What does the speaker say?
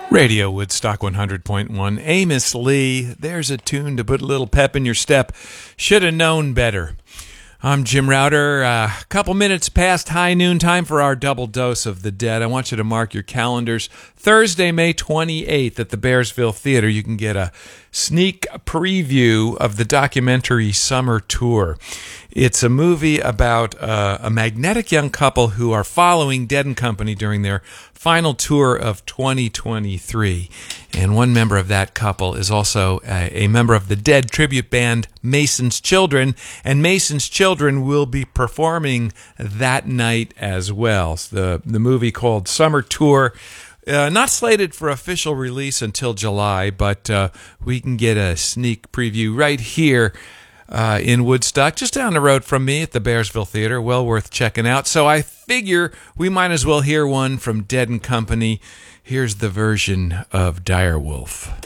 Radio Woodstock 100.1. Amos Lee, there's a tune to put a little pep in your step. Should have known better. I'm Jim Router. A couple minutes past high noon time for our double dose of the dead. I want you to mark your calendars. Thursday, May 28th at the Bearsville Theater, you can get a sneak preview of the documentary Summer Tour. It's a movie about a magnetic young couple who are following Dead & Company during their final tour of 2023. And one member of that couple is also a member of the Dead tribute band Mason's Children, and Mason's Children will be performing that night as well. So the movie called Summer Tour, not slated for official release until July, but we can get a sneak preview right here in Woodstock, just down the road from me at the Bearsville Theater. Well worth checking out. So I figure we might as well hear one from Dead & Company. Here's the version of Dire Wolf.